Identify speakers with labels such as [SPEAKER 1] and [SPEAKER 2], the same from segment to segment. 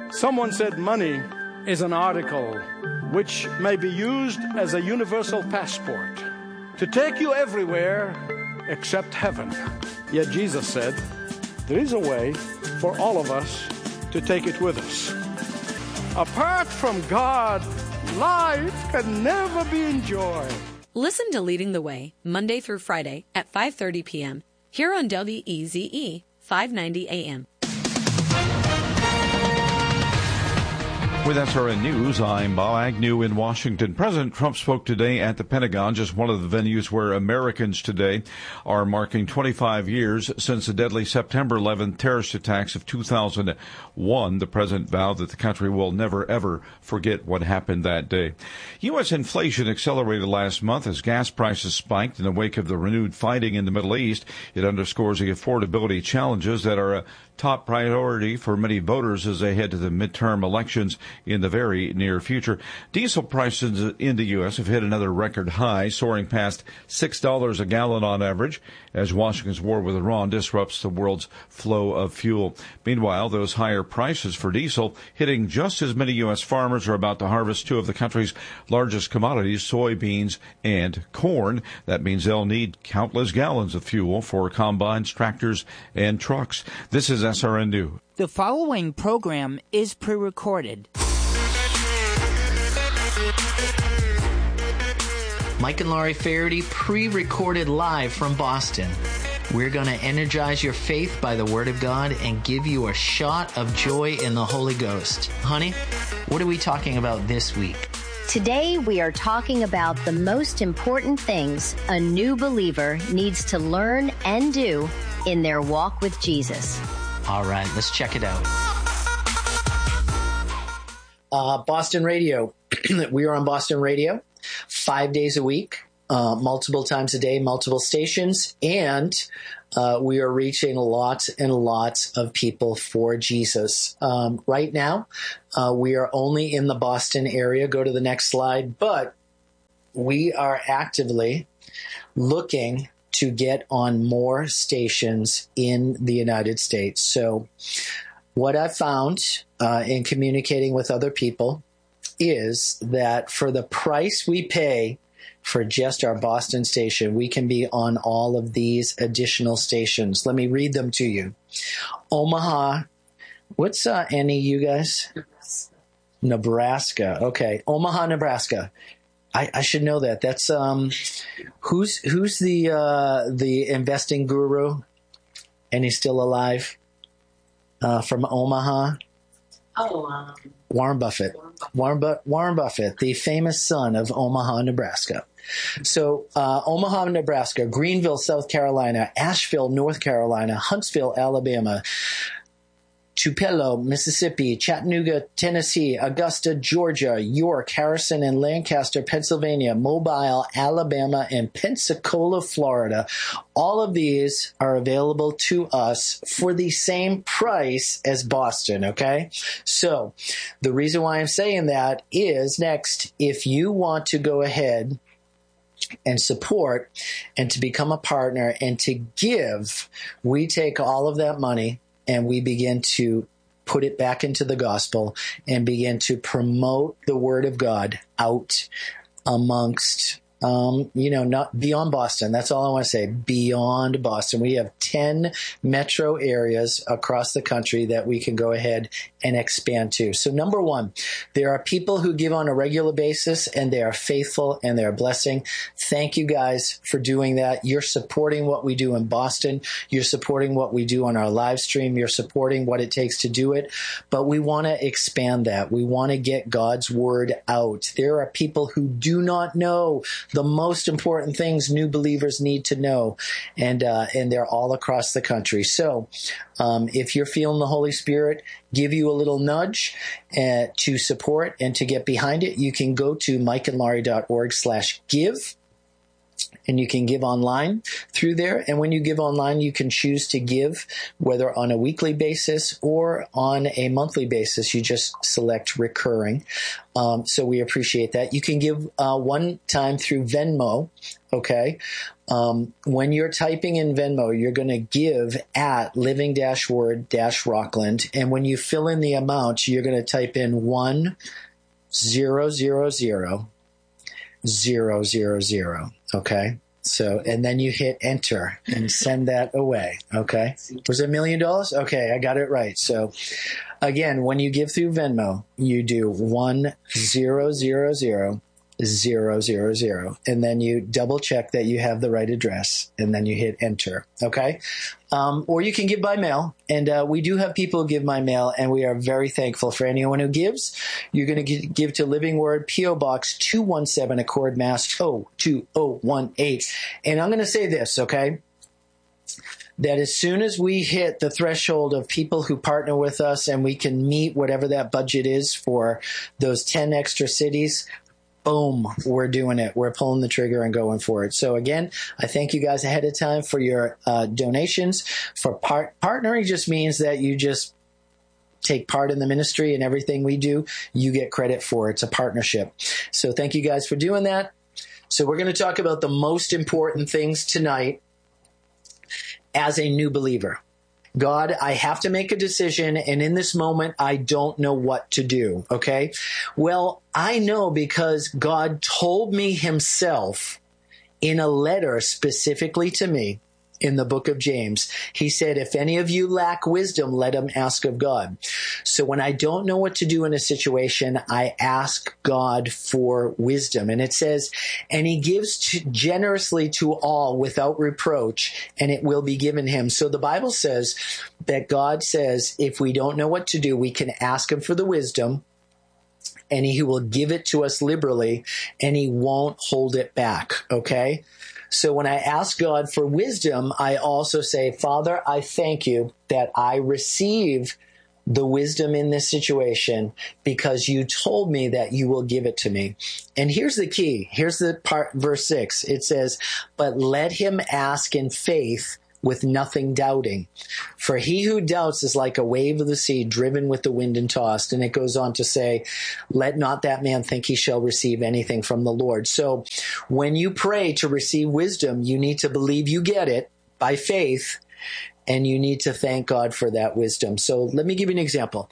[SPEAKER 1] Someone said money is an article which may be used as a universal passport to take you everywhere except heaven. Yet Jesus said, there is a way for all of us to take it with us. Apart from God, life can never be enjoyed.
[SPEAKER 2] Listen to Leading the Way, Monday through Friday at 5:30 p.m. here on WEZE 590 AM.
[SPEAKER 3] With SRN News, I'm Bob Agnew in Washington. President Trump spoke today at the Pentagon, just one of the venues where Americans today are marking 25 years since the deadly September 11th terrorist attacks of 2001. The president vowed that the country will never, ever forget what happened that day. U.S. inflation accelerated last month as gas prices spiked in the wake of the renewed fighting in the Middle East. It underscores the affordability challenges that are a top priority for many voters as they head to the midterm elections in the very near future. Diesel prices in the U.S. have hit another record high, soaring past $6 a gallon on average as Washington's war with Iran disrupts the world's flow of fuel. Meanwhile, those higher prices for diesel hitting just as many U.S. farmers are about to harvest two of the country's largest commodities, soybeans and corn. That means they'll need countless gallons of fuel for combines, tractors, and trucks. This is SRN News.
[SPEAKER 4] The following program is pre-recorded.
[SPEAKER 5] Mike and Laurie Faherty pre-recorded live from Boston. We're going to energize your faith by the Word of God and give you a shot of joy in the Holy Ghost. Honey, what are we talking about this week?
[SPEAKER 6] Today we are talking about the most important things a new believer needs to learn and do in their walk with Jesus.
[SPEAKER 5] All right, let's check it out. Boston Radio. We are on Boston Radio 5 days a week, multiple times a day, multiple stations, and we are reaching lots and lots of people for Jesus. Right now, we are only in the Boston area. Go to the next slide. But we are actively looking to get on more stations in the United States. So what I've found in communicating with other people is that for the price we pay for just our Boston station, we can be on all of these additional stations. Let me read them to you. Omaha. What's any you guys? Nebraska. Okay. Omaha, Nebraska. I should know that. That's who's the investing guru, and he's still alive from Omaha. Warren Buffett. Warren Buffett, the famous son of Omaha, Nebraska. So Omaha, Nebraska, Greenville, South Carolina, Asheville, North Carolina, Huntsville, Alabama, Tupelo, Mississippi, Chattanooga, Tennessee, Augusta, Georgia, York, Harrison, and Lancaster, Pennsylvania, Mobile, Alabama, and Pensacola, Florida. All of these are available to us for the same price as Boston, okay? So the reason why I'm saying that is next, if you want to go ahead and support and to become a partner and to give, we take all of that money and we begin to put it back into the gospel and begin to promote the Word of God out amongst, not beyond Boston. That's all I want to say. Beyond Boston. We have 10 metro areas across the country that we can go ahead and expand to. So number one, there are people who give on a regular basis and they are faithful and they're a blessing. Thank you guys for doing that. You're supporting what we do in Boston. You're supporting what we do on our live stream. You're supporting what it takes to do it. But we want to expand that. We want to get God's word out. There are people who do not know the most important things new believers need to know. And they're all across the country. So if you're feeling the Holy Spirit give you a little nudge to support and to get behind it, you can go to mikeandlaurie.org/give. And you can give online through there. And when you give online, you can choose to give whether on a weekly basis or on a monthly basis. You just select recurring. So we appreciate that. You can give one time through Venmo. Okay. When you're typing in Venmo, you're going to give at living-word-rockland. And when you fill in the amount, you're going to type in 1000. 000. Okay. So, and then you hit enter and send that away. Okay. Was it $1 million? Okay. I got it right. So again, when you give through Venmo, you do 1000. 000, and then you double check that you have the right address, and then you hit enter. Okay. Or you can give by mail, and we do have people who give by mail, and we are very thankful for anyone who gives. You're going to give to Living Word, P.O. Box 217, Accord, Mass. 02018. And I'm going to say this, okay? That as soon as we hit the threshold of people who partner with us and we can meet whatever that budget is for those 10 extra cities, boom, we're doing it. We're pulling the trigger and going for it. So again, I thank you guys ahead of time for your donations. For partnering just means that you just take part in the ministry, and everything we do, you get credit for. It's a partnership. So thank you guys for doing that. So we're going to talk about the most important things tonight as a new believer. God, I have to make a decision, and in this moment, I don't know what to do, okay? Well, I know because God told me himself in a letter specifically to me in the book of James. He said, if any of you lack wisdom, let him ask of God. So when I don't know what to do in a situation, I ask God for wisdom. And it says, and he gives generously to all without reproach, and it will be given him. So the Bible says that God says, if we don't know what to do, we can ask him for the wisdom, and he will give it to us liberally, and he won't hold it back. Okay? So when I ask God for wisdom, I also say, Father, I thank you that I receive the wisdom in this situation because you told me that you will give it to me. And here's the key. Here's the part, verse 6. It says, but let him ask in faith with nothing doubting. For he who doubts is like a wave of the sea driven with the wind and tossed. And it goes on to say, let not that man think he shall receive anything from the Lord. So when you pray to receive wisdom, you need to believe you get it by faith, and you need to thank God for that wisdom. So let me give you an example.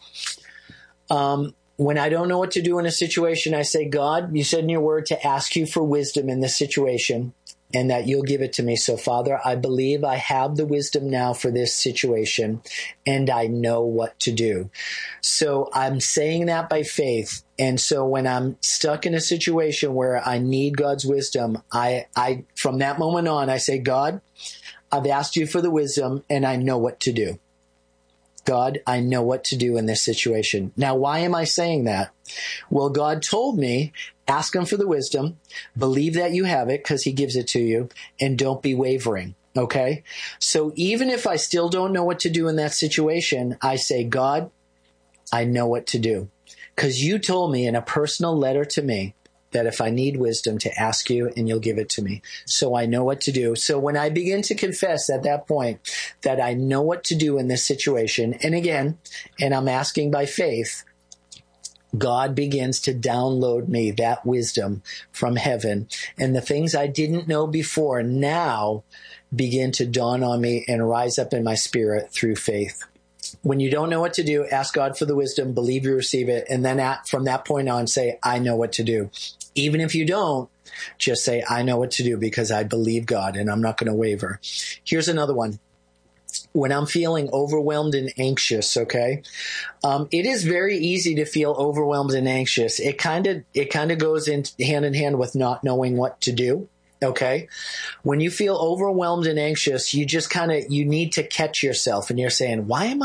[SPEAKER 5] When I don't know what to do in a situation, I say, God, you said in your word to ask you for wisdom in this situation, and that you'll give it to me. So, Father, I believe I have the wisdom now for this situation, and I know what to do. So I'm saying that by faith. And so when I'm stuck in a situation where I need God's wisdom, I from that moment on, I say, God, I've asked you for the wisdom, and I know what to do. God, I know what to do in this situation. Now, why am I saying that? Well, God told me, ask him for the wisdom, believe that you have it because he gives it to you, and don't be wavering. Okay? So even if I still don't know what to do in that situation, I say, God, I know what to do. Because you told me in a personal letter to me that if I need wisdom to ask you and you'll give it to me. So I know what to do. So when I begin to confess at that point that I know what to do in this situation, and again, and I'm asking by faith, God begins to download me that wisdom from heaven. And the things I didn't know before now begin to dawn on me and rise up in my spirit through faith. When you don't know what to do, ask God for the wisdom, believe you receive it, and then from that point on, say, I know what to do. Even if you don't, just say, I know what to do because I believe God and I'm not going to waver. Here's another one. When I'm feeling overwhelmed and anxious, okay, it is very easy to feel overwhelmed and anxious. It kind of goes hand in hand with not knowing what to do. Okay. When you feel overwhelmed and anxious, you just you need to catch yourself, and you're saying, why am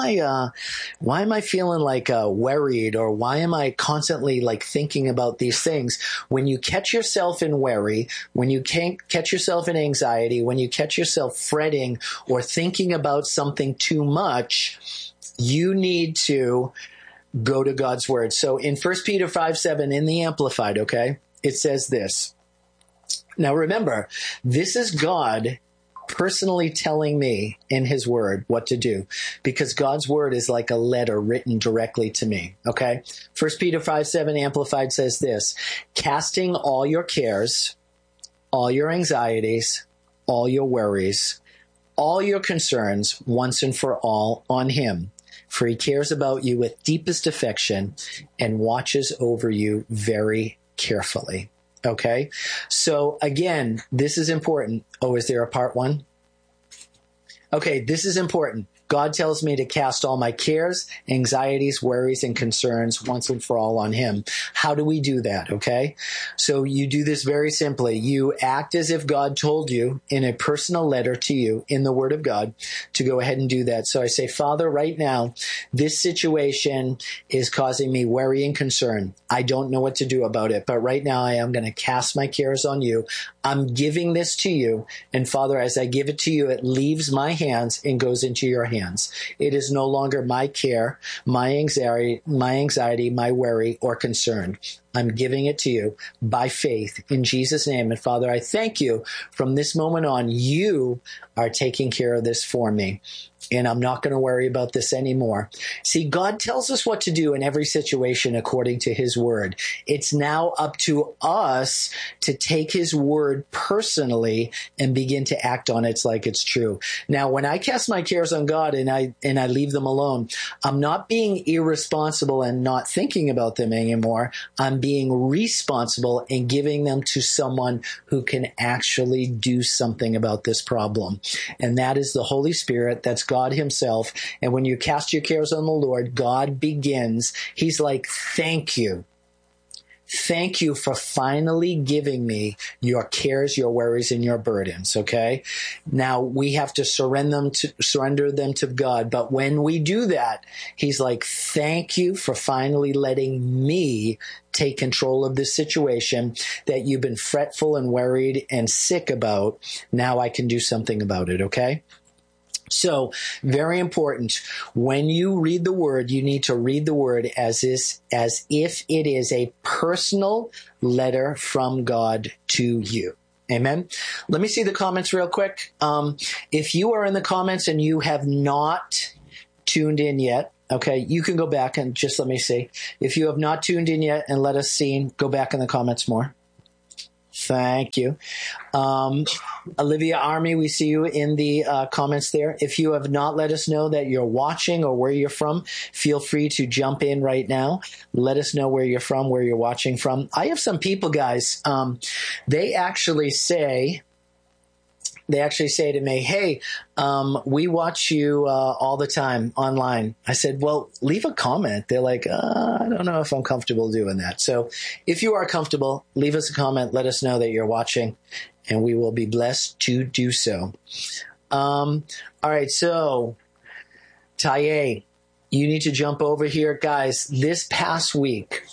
[SPEAKER 5] I feeling like worried, or why am I constantly thinking about these things? When you catch yourself in worry, when you can't catch yourself in anxiety, when you catch yourself fretting or thinking about something too much, you need to go to God's word. So in 1 Peter 5:7 in the Amplified, okay, it says this. Now remember, this is God personally telling me in his word what to do, because God's word is like a letter written directly to me. Okay. 1 Peter 5:7 Amplified says this: casting all your cares, all your anxieties, all your worries, all your concerns once and for all on him, for he cares about you with deepest affection and watches over you very carefully. Okay. So again, this is important. Oh, is there a part one? Okay. This is important. God tells me to cast all my cares, anxieties, worries, and concerns once and for all on him. How do we do that? Okay. So you do this very simply. You act as if God told you in a personal letter to you in the word of God to go ahead and do that. So I say, Father, right now, this situation is causing me worry and concern. I don't know what to do about it, but right now I am going to cast my cares on you. I'm giving this to you. And Father, as I give it to you, it leaves my hands and goes into your hands. It is no longer my care, my anxiety, my worry, or concern. I'm giving it to you by faith in Jesus' name. And Father, I thank you from this moment on, you are taking care of this for me. And I'm not going to worry about this anymore. See, God tells us what to do in every situation according to his word. It's now up to us to take his word personally and begin to act on it like it's true. Now, when I cast my cares on God and I leave them alone, I'm not being irresponsible and not thinking about them anymore. I'm being responsible and giving them to someone who can actually do something about this problem. And that is the Holy Spirit. That's God himself. And when you cast your cares on the Lord, God begins. He's like, thank you. Thank you for finally giving me your cares, your worries, and your burdens. Okay. Now we have to surrender them to God. But when we do that, he's like, thank you for finally letting me take control of this situation that you've been fretful and worried and sick about. Now I can do something about it. Okay. So, very important. When you read the word, you need to read the word as if it is a personal letter from God to you. Amen. Let me see the comments real quick. If you are in the comments and you have not tuned in yet, okay, you can go back and just let me see. If you have not tuned in yet and let us see, go back in the comments more. Thank you. Olivia Army, we see you in the comments there. If you have not let us know that you're watching or where you're from, feel free to jump in right now. Let us know where you're from, where you're watching from. I have some people, guys, they actually say to me, hey, we watch you all the time online. I said, well, leave a comment. They're like, I don't know if I'm comfortable doing that. So if you are comfortable, leave us a comment. Let us know that you're watching, and we will be blessed to do so. All right, so Taye, you need to jump over here. Guys, this past week,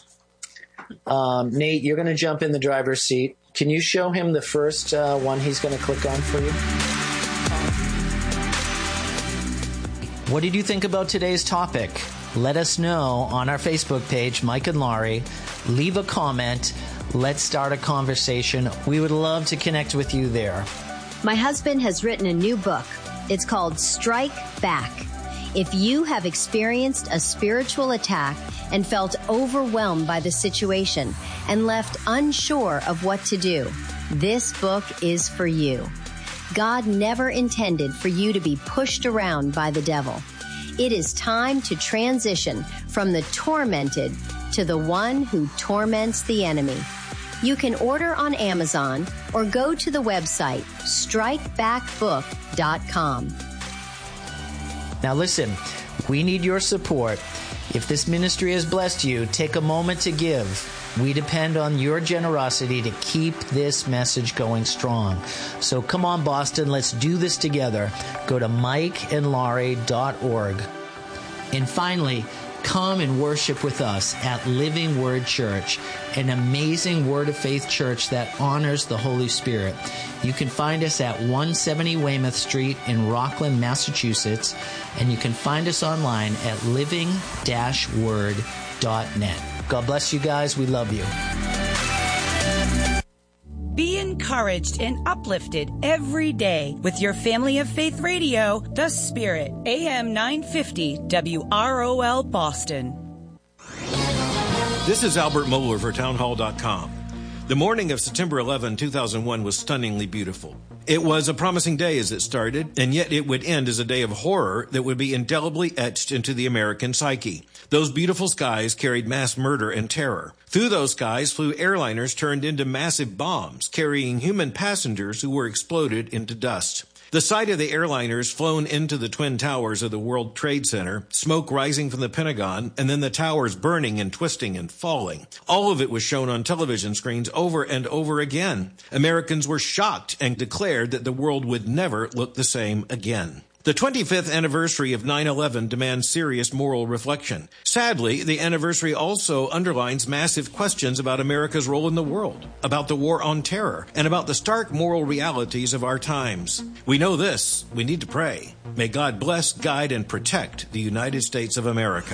[SPEAKER 5] Nate, you're going to jump in the driver's seat. Can you show him the first one he's going to click on for you?
[SPEAKER 7] What did you think about today's topic? Let us know on our Facebook page, Mike and Laurie. Leave a comment. Let's start a conversation. We would love to connect with you there.
[SPEAKER 6] My husband has written a new book. It's called Strike Back. If you have experienced a spiritual attack and felt overwhelmed by the situation and left unsure of what to do, this book is for you. God never intended for you to be pushed around by the devil. It is time to transition from the tormented to the one who torments the enemy. You can order on Amazon or go to the website strikebackbook.com.
[SPEAKER 7] Now listen, we need your support. If this ministry has blessed you, take a moment to give. We depend on your generosity to keep this message going strong. So come on, Boston, let's do this together. Go to mikeandlaurie.org. And finally, come and worship with us at Living Word Church, an amazing Word of Faith church that honors the Holy Spirit. You can find us at 170 Weymouth Street in Rockland, Massachusetts, and you can find us online at living-word.net. God bless you guys. We love you.
[SPEAKER 4] Be encouraged.
[SPEAKER 8] encouraged and uplifted every day with your Family of Faith radio, The Spirit, AM 950 WROL Boston.
[SPEAKER 9] This is Albert Mohler for townhall.com. The morning of September 11, 2001 was stunningly beautiful. It was a promising day as it started, and yet it would end as a day of horror that would be indelibly etched into the American psyche. Those beautiful skies carried mass murder and terror. Through those skies flew airliners turned into massive bombs, carrying human passengers who were exploded into dust. The sight of the airliners flown into the Twin Towers of the World Trade Center, smoke rising from the Pentagon, and then the towers burning and twisting and falling. All of it was shown on television screens over and over again. Americans were shocked and declared that the world would never look the same again. The 25th anniversary of 9/11 demands serious moral reflection. Sadly, the anniversary also underlines massive questions about America's role in the world, about the war on terror, and about the stark moral realities of our times. We know this. We need to pray. May God bless, guide, and protect the United States of America.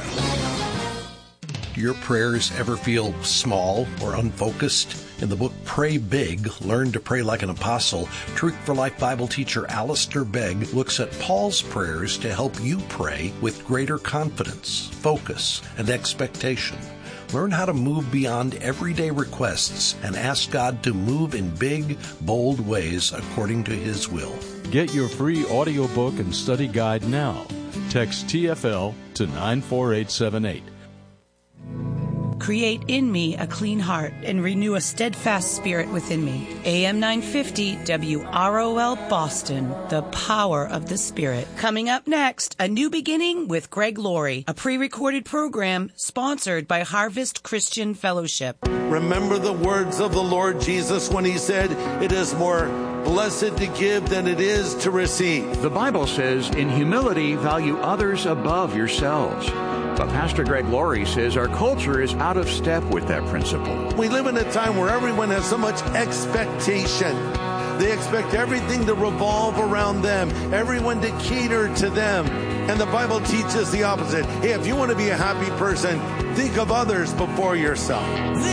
[SPEAKER 10] Do your prayers ever feel small or unfocused? In the book Pray Big, Learn to Pray Like an Apostle, Truth for Life Bible teacher Alistair Begg looks at Paul's prayers to help you pray with greater confidence, focus, and expectation. Learn how to move beyond everyday requests and ask God to move in big, bold ways according to His will.
[SPEAKER 11] Get your free audiobook and study guide now. Text TFL to 94878.
[SPEAKER 8] Create in me a clean heart and renew a steadfast spirit within me. AM 950 WROL Boston, the power of the Spirit. Coming up next, A New Beginning with Greg Laurie, a pre-recorded program sponsored by Harvest Christian Fellowship.
[SPEAKER 12] Remember the words of the Lord Jesus when He said, "It is more blessed to give than it is to receive."
[SPEAKER 13] The Bible says, in humility, value others above yourselves. But Pastor Greg Laurie says our culture is out of step with that principle.
[SPEAKER 12] We live in a time where everyone has so much expectation. They expect everything to revolve around them, everyone to cater to them. And the Bible teaches the opposite. Hey, if you want to be a happy person, think of others before yourself.